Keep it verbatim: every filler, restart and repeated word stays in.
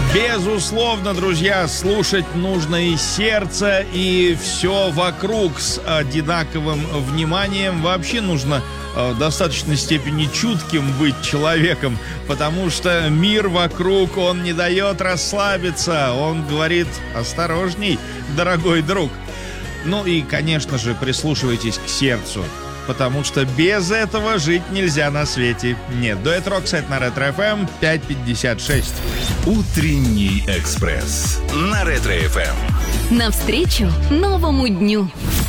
Безусловно, друзья, слушать нужно и сердце, и все вокруг с одинаковым вниманием. Вообще нужно в достаточной степени чутким быть человеком, потому что мир вокруг, он не дает расслабиться. Он говорит: осторожней, дорогой друг. Ну и, конечно же, прислушивайтесь к сердцу, потому что без этого жить нельзя на свете. Нет, дуэт Роксет на Ретро-эф эм пять пятьдесят шесть. Утренний экспресс на Ретро-эф эм. Навстречу новому дню.